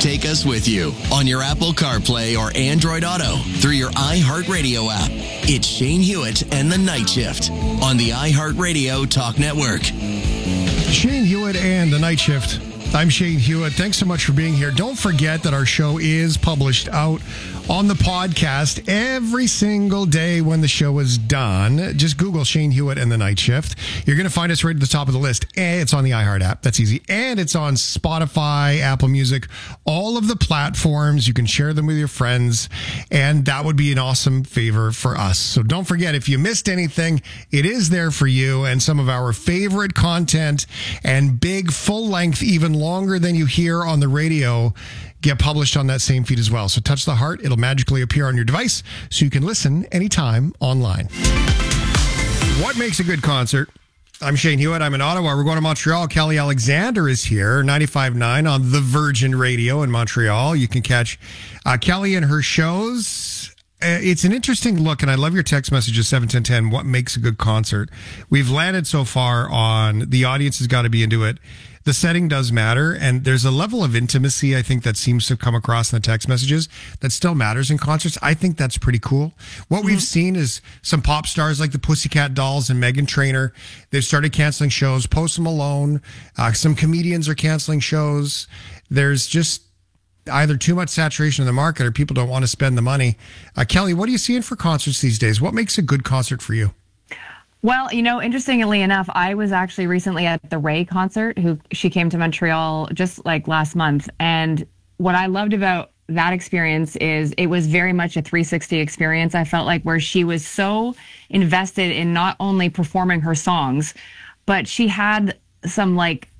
Take us with you on your Apple CarPlay or Android Auto through your iHeartRadio app. It's Shane Hewitt and the Night Shift on the iHeartRadio Talk Network. Shane Hewitt and the Night Shift. I'm Shane Hewitt. Thanks so much for being here. Don't forget that our show is published out on the podcast every single day when the show is done. Just Google Shane Hewitt and the Night Shift. You're going to find us right at the top of the list. And it's on the iHeart app. That's easy. And it's on Spotify, Apple Music, all of the platforms. You can share them with your friends. And that would be an awesome favor for us. So don't forget, if you missed anything, it is there for you. And some of our favorite content and big full length, even longer than you hear on the radio, get published on that same feed as well. So touch the heart. It'll magically appear on your device so you can listen anytime online. What makes a good concert? I'm Shane Hewitt. I'm in Ottawa. We're going to Montreal. Kelly Alexander is here, 95.9 on the Virgin Radio in Montreal. You can catch Kelly and her shows. It's an interesting look, and I love your text messages, 71010. What makes a good concert? We've landed so far on the audience has got to be into it. The setting does matter, and there's a level of intimacy, I think, that seems to come across in the text messages that still matters in concerts. I think that's pretty cool. What we've seen is some pop stars like the Pussycat Dolls and Meghan Trainor. They've started canceling shows. Post Malone, some comedians are canceling shows. There's just either too much saturation in the market or people don't want to spend the money. Kelly, what are you seeing for concerts these days? What makes a good concert for you? Well, interestingly enough, I was actually recently at the Ray concert. She came to Montreal just like last month. And what I loved about that experience is it was very much a 360 experience. I felt like where she was so invested in not only performing her songs, but she had some like